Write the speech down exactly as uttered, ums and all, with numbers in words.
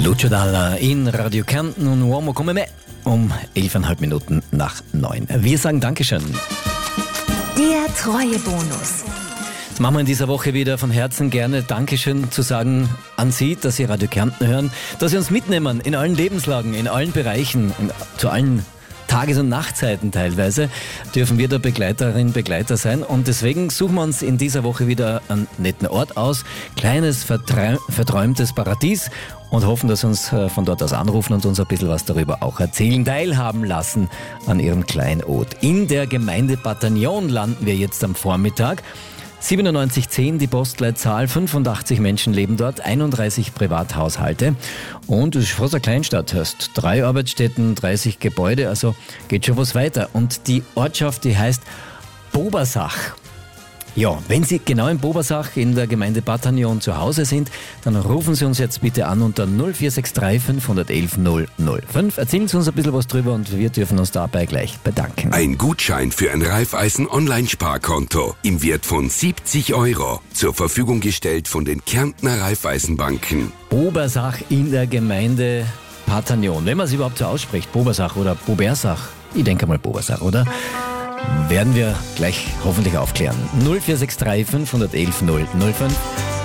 Lucio Dalla in Radio Kärnten und Uomo come me um elfeinhalb Minuten nach neun. Wir sagen Dankeschön. Der Treuebonus. Jetzt machen wir in dieser Woche wieder von Herzen gerne Dankeschön zu sagen an Sie, dass Sie Radio Kärnten hören, dass Sie uns mitnehmen in allen Lebenslagen, in allen Bereichen, in, zu allen Tages- und Nachtzeiten teilweise, dürfen wir da Begleiterin, Begleiter sein. Und deswegen suchen wir uns in dieser Woche wieder einen netten Ort aus, kleines, verträ- verträumtes Paradies und hoffen, dass Sie uns von dort aus anrufen und uns ein bisschen was darüber auch erzählen, teilhaben lassen an Ihrem Kleinod. In der Gemeinde Bataillon landen wir jetzt am Vormittag. siebenundneunzig zehn die Postleitzahl, fünfundachtzig Menschen leben dort, einunddreißig Privathaushalte und es ist fast eine Kleinstadt, heißt drei Arbeitsstätten, dreißig Gebäude, also geht schon was weiter. Und die Ortschaft, die heißt Bobersach. Ja, wenn Sie genau in Bobersach in der Gemeinde Bataillon zu Hause sind, dann rufen Sie uns jetzt bitte an unter null vier sechs drei fünf eins eins null null fünf. Erzählen Sie uns ein bisschen was drüber und wir dürfen uns dabei gleich bedanken. Ein Gutschein für ein Raiffeisen-Online-Sparkonto im Wert von siebzig Euro. Zur Verfügung gestellt von den Kärntner Raiffeisenbanken. Bobersach in der Gemeinde Bataillon. Wenn man es überhaupt so ausspricht, Bobersach oder Bobersach. Ich denke mal Bobersach, oder? Werden wir gleich hoffentlich aufklären. null vier sechs drei fünf eins eins null null fünf.